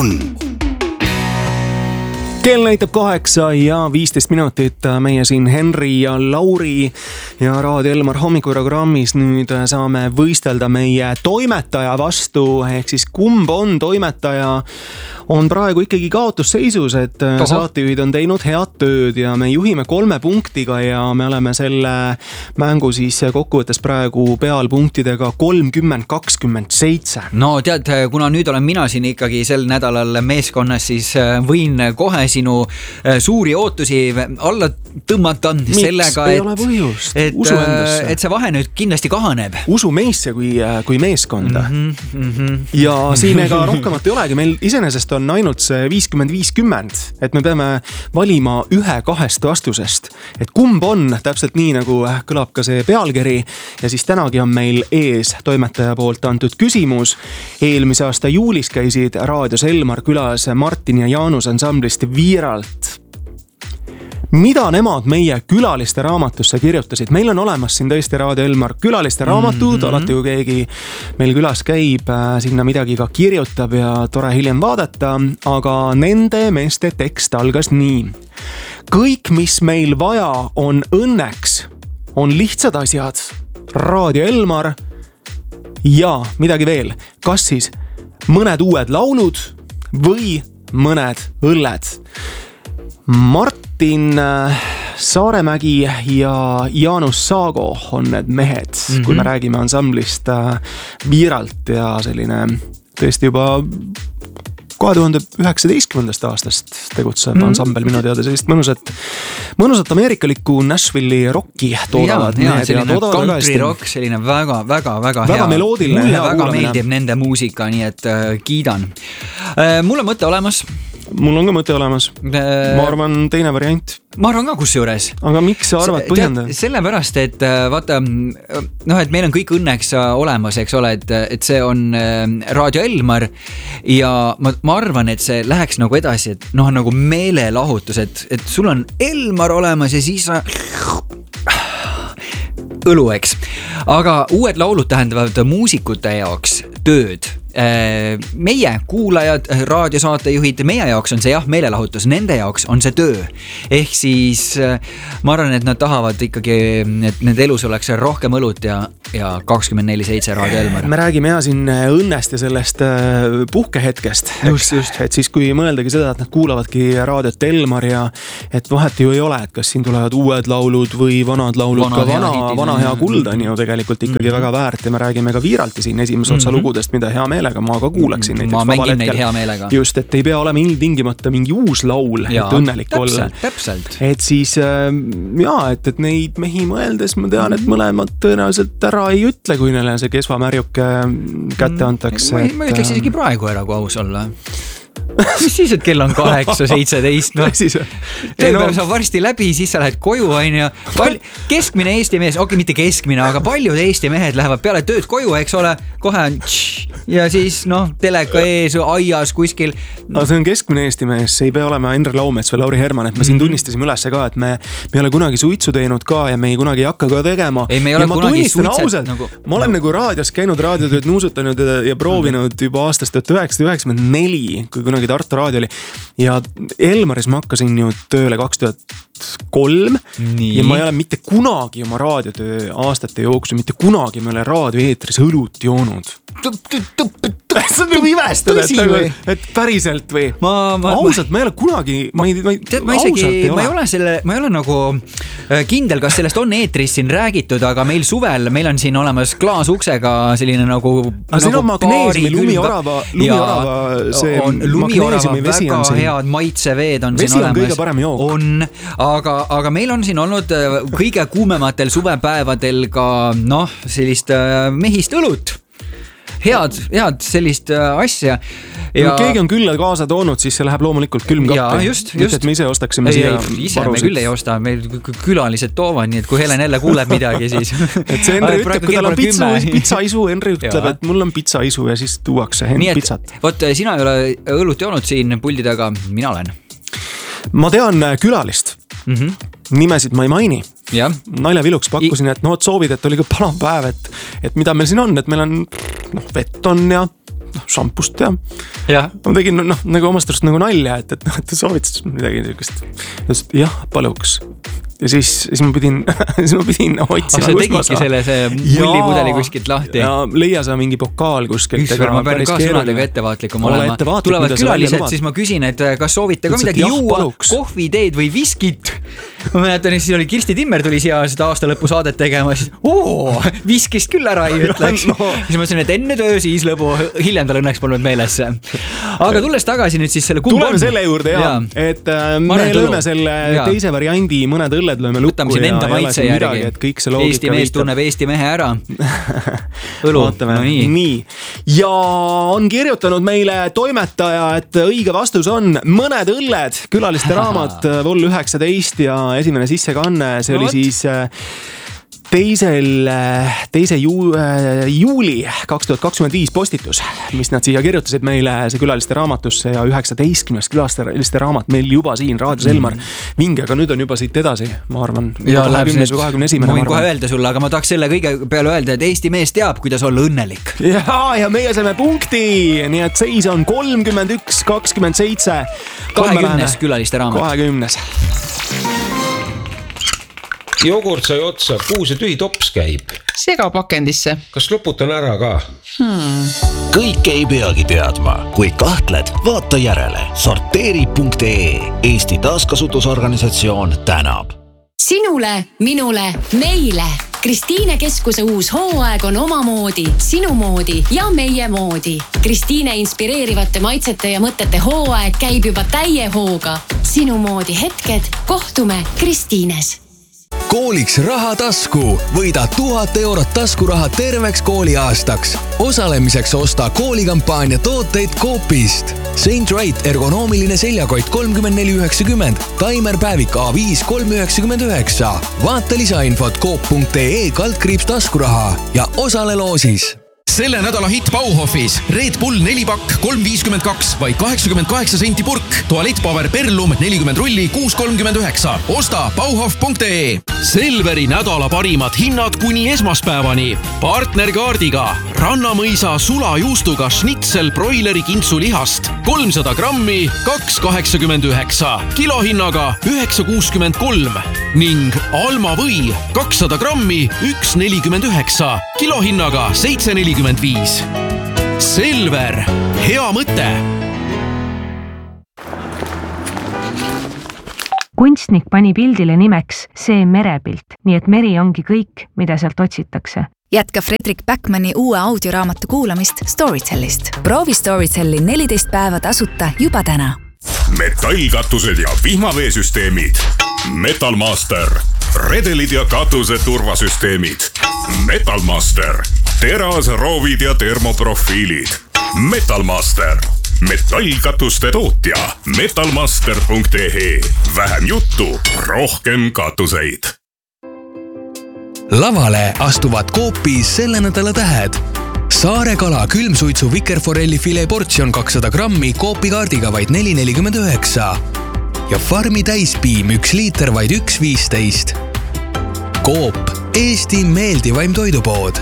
on. Kell näitab 8:15. Meie siin Henri ja Lauri ja Raadio Elmar hommikuprogrammis nüüd saame võistelda meie toimetaja vastu. Ehk siis kumb on toimetaja, on praegu ikkagi kaotusseisus, et saatejuhid on teinud head tööd ja me juhime 3 punktiga ja me oleme selle mängu siis kokkuvõttes praegu peal punktidega 30-27. No tead, kuna nüüd olen mina siin ikkagi sel nädalal meeskonnas, siis võin kohe sinu suuri ootusi alla tõmmata sellega, et see vahe nüüd kindlasti kahaneb. Usu meisse kui meeskonda. Ja siin ega rohkemat ei olegi. Meil iseenesest on ainult see 50-50, et me peame valima 1-2 vastusest. Et kumb on täpselt nii, nagu kõlab ka see pealkiri. Ja siis tänagi on meil ees toimetaja poolt antud küsimus. Eelmise aasta juulis käisid raadios Elmar külas Martin ja Jaanus ansamblist Viiralt. Mida nemad meie külaliste raamatusse kirjutasid? Meil on olemas siin tõesti Raadio Elmar külaliste raamatud, alati kui keegi meil külas käib, sinna midagi ka kirjutab ja tore hiljem vaadata, aga nende meeste tekst algas nii. Kõik, mis meil vaja on õnneks, on lihtsad asjad. Raadio Elmar ja midagi veel. Kas siis mõned uued laulud või mõned õlled? Martin Saaremägi ja Jaanus Saago on need mehed, kui me räägime ansamblist Viiralt ja selline tõesti juba 2019. aastast tegutseb ansambel minu teada sellist mõnusat ameerikalikku Nashville'i rocki toodavad. Ja selline country rock, selline väga hea. Meloodiline. Mulle väga meeldib nende muusika, nii et kiidan. Mul on mõte olemas. Mul on ka mõte olemas. Ma arvan teine variant. Ma arvan ka kusjuures. Aga miks sa arvad põhjenda? Sellepärast, et vaata, et meil on kõik õnneks olemas, eks ole, et see on Raadio Elmar ja ma arvan, et see läheks nagu edasi, et nagu meelelahutus, et sul on Elmar olemas ja siis õlu, eks. Aga uued laulud tähendavad muusikute jaoks tööd. Meie kuulajad, raadiosaatejuhid, meie jaoks on see meelelahutus, nende jaoks on see töö. Ehk siis ma arvan, et nad tahavad ikkagi, et nende elus oleks rohkem õlut ja 24/7 Raadio Elmar. Me räägime siin õnnest ja sellest puhkehetkest. Just. Et siis kui mõeldagi seda, et nad kuulavadki Raadiot Elmar ja et vahet ju ei ole, et kas siin tulevad uued laulud või vanad laulud, vana hea kuld on ju tegelikult ikkagi väga väärt ja me räägime ka Viiralti siin esimese otsa lugudest, mida hea meelega ma ka kuulaksin. Ma mängin neid hea meelega. Just, et ei pea olema ilmtingimata mingi uus laul, et õnnelik olla. Täpselt. Et siis, et neid mehi mõeldes ma tean, et mõlemad tõenäoliselt ära ei ütle, kui neile see kesvamärjuke kätte antakse. Ma ütleks isegi praegu ära, kui aus olla. Mis siis, et kell on 8:17? Tööpäev saab varsti läbi, siis sa lähed koju, keskmine Eesti mees, mitte keskmine, aga paljud Eesti mehed lähevad peale tööd koju, eks ole, kohe on ja siis teleka ees, aias kuskil. No see on keskmine Eesti mees, see ei pea olema Endre Laumets või Lauri Herman, et me siin tunnistasime üles ka, et me ei ole kunagi suitsu teinud ka ja me ei kunagi hakka ka tegema. Ei, me ei ole kunagi suitset. Ma olen nagu raadios käinud, raadiotööd nuusutanud ja proovinud juba aastast 1994, kui kunagi Tartu raadio oli. Ja Elmaris ma hakkasin ju tööle 2003 ja ma ei ole mitte kunagi oma raadiotöö aastate jooksul, mitte kunagi ma ei ole raadioeetris õlut joonud. See on nagu imestada, et päriselt või? Ausalt, ma ei ole kunagi, ma ei ole nagu kindel, kas sellest on eetris siin räägitud, aga meil suvel, meil on siin olemas klaasuksega selline nagu siin on magneesiumi, lumiorava see magneesiumi vesi on siin. Väga head maitseveed on vesi siin olemas. Vesi on kõige parem jook. Aga meil on siin olnud kõige kuumematel suvepäevadel ka sellist mehist õlut. Head sellist asja. Ja keegi on külla kaasa toonud, siis see läheb loomulikult külmkappi. Just. Et me ise ostaksime siia ise me küll ei osta, meil külalised toovad, nii et kui Helen jälle kuuleb midagi, siis et see Henri ütleb, kui tal on pitsaisu, Henri ütleb, et mul on pitsaisu ja siis tuuakse pitsat. Vot, sina ei ole õlut joonud siin puldi taga, mina olen. Ma tean külalist. Nimesid ma ei maini. Naljaviluks pakkusin, et soovid, et oli ka palav päev, et mida meil siin on, et meil on vett on ja šampust ja ma tegin nagu omast arust nagu nalja, et ta soovitas midagi niisugust. Jah, paluks. Ja siis ma pidin otsima. Aga sa tegidki see mullipudeli kuskilt lahti? Ja leia sa mingi pokaal kuskilt. Ma pean ka sõnadega ettevaatlikum olema. Tulevad külalised, siis ma küsin, et kas soovite ka midagi juua, kohvi, teed või viskit? Ma mäletan, siis oli Kirsti Timmer tuli siia seda aastalõpu saadet tegema, siis viskist küll ära ei ütleks. Siis ma ütlesin, et enne töö, siis lõbu, hiljem tal õnneks polnud meeles. Aga tulles tagasi nüüd siis selle tuleme selle juurde, et me lööme selle teise variandi mõned õlled lööme lukku. Võtame siin enda maitse järgi. Eesti mees tunneb Eesti mehe ära. Õlu. Nii. Ja on kirjutanud meile toimetaja, et õige vastus on mõned õlled, külaliste raamat vol 19 ja esimene sissekanne, see oli siis 2. juuli 2025 postitus, mis nad siia kirjutasid meile see külaliste raamatusse ja 19. külaliste raamat meil juba siin Raadios Elmar vinge, aga nüüd on juba siit edasi, ma arvan. Ja 21. Ma võin kohe öelda sulle, aga ma tahaks selle kõige peale öelda, et Eesti mees teab, kuidas olla õnnelik. Ja meie saime punkti, nii et seis on 31-27. 20. külaliste raamat. 20. Jogurt sai otsa, kuhu see tühi tops käib? Sega pakendisse. Kas loputan ära ka? Kõik ei peagi teadma. Kui kahtled, vaata järele. Sorteeri.ee Eesti taaskasutusorganisatsioon tänab. Sinule, minule, meile. Kristiine Keskuse uus hooaeg on omamoodi, sinu moodi ja meie moodi. Kristiine inspireerivate maitsete ja mõtete hooaeg käib juba täie hooga. Sinu moodi hetked, kohtume Kristiines. Kooliks raha tasku. Võida 1000 eurot taskuraha terveks kooliaastaks. Osalemiseks osta koolikampaania tooteid Coopist. Saint Wright ergonoomiline seljakott 34,90. Taimerpäevik A5 3,99. Vaata lisainfot coop.ee/ taskuraha ja osale loosis. Selle nädala hitt Bauhofis. Red Bull 4-pakk 3,52, vaid 88 senti purk. Tualettpaber Perlum 40 rulli 6,39. Osta bauhof.ee. Selveri nädala parimad hinnad kuni esmaspäevani. Partnerkaardiga Rannamõisa sulajuustuga schnitzel broileri kintsulihast 300 grammi 2,89. Kilohinnaga 9,63 ning Alma või 200 grammi 1,49. Kilohinnaga 7,45. Selver, hea mõte. Kunstnik pani pildile nimeks see merepilt, nii et meri ongi kõik, mida sealt otsitakse. Jätka Fredrik Backmani uue audioraamatu kuulamist Storytellist. Proovi Storytelli 14 päeva tasuta juba täna. Metallkatused ja vihmaveesüsteemid. Metalmaster. Redelid ja katuse turvasüsteemid. Metalmaster. Teras, roovid ja termoprofiilid. Metalmaster. Metallkatuste tootja. Metalmaster.ee. Vähem juttu, rohkem katuseid. Lavale astuvad Coopis selle nädala tähed. Saare kala külmsuitsu vikerforelli filet portsjon 200 grammi Coopi kaardiga vaid 4,49. Ja Farmi täispiim 1 liiter vaid 1,15. Coop, Eesti meeldivaim toidupood.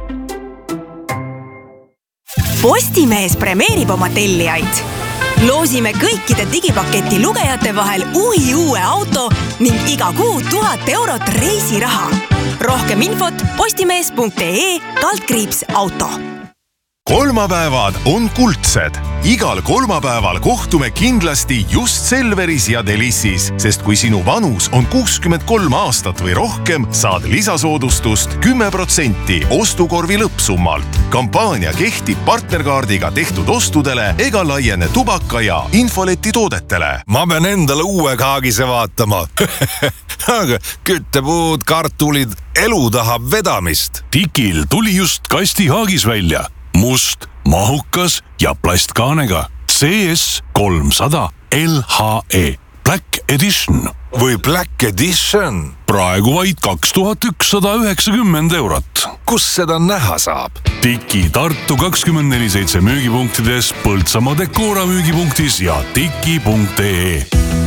Postimees premeerib oma tellijaid. Loosime kõikide digipaketi lugejate vahel uue auto ning iga kuu 1000 eurot reisiraha. Rohkem infot postimees.ee/auto. Kolmapäevad on kuldsed. Igal kolmapäeval kohtume kindlasti just Selveris ja Delissis, sest kui sinu vanus on 63 aastat või rohkem, saad lisasoodustust 10% ostukorvi lõppsummalt. Kampaania kehtib partnerkaardiga tehtud ostudele ega laiene tubaka ja infoleti toodetele. Ma pean endale uue kaagise vaatama. Aga küttepuud, kartulid, elu tahab vedamist. Tikil tuli just kastihaagis välja. Must, mahukas ja plastkaanega. CS 300 LHE Black Edition. Või Black Edition. Praegu vaid 2190 eurot. Kus seda näha saab? Tiki Tartu 24/7 müügipunktides, Põltsamaa Decora müügipunktis ja tiki.ee.